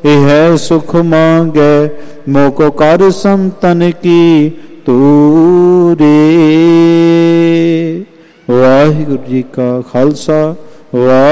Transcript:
ਇਹ ਸੁਖ ਮੰਗੈ ਮੋਕੋ ਕਰ ਸੰਤਨ ਕੀ ਤੂਰੇ। ਵਾਹਿਗੁਰੂ ਜੀ ਕਾ ਖਾਲਸਾ, ਵਾਹਿਗੁਰੂ